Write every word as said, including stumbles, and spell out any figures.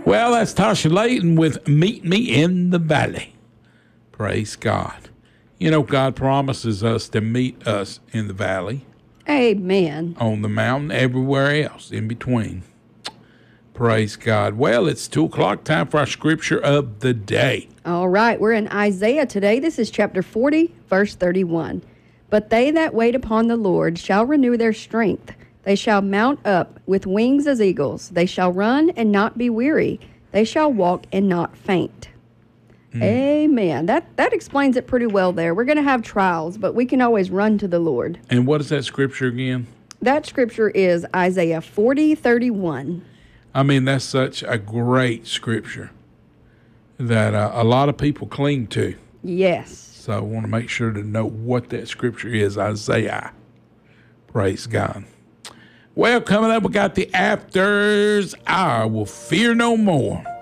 Well, that's Tasha Layton with Meet Me in the Valley. Praise God. You know, God promises us to meet us in the valley. Amen. On the mountain, everywhere else in between. Praise God. Well, it's two o'clock, time for our scripture of the day. All right, we're in Isaiah today. This is chapter forty, verse thirty-one. But they that wait upon the Lord shall renew their strength. They shall mount up with wings as eagles. They shall run and not be weary. They shall walk and not faint. Mm. Amen. That that explains it pretty well there. We're going to have trials, but we can always run to the Lord. And what is that scripture again? That scripture is Isaiah forty, thirty-one. I mean, that's such a great scripture that uh, a lot of people cling to. Yes. So I want to make sure to know what that scripture is, Isaiah. Praise God. Well, coming up, we got the Afters. I will fear no more.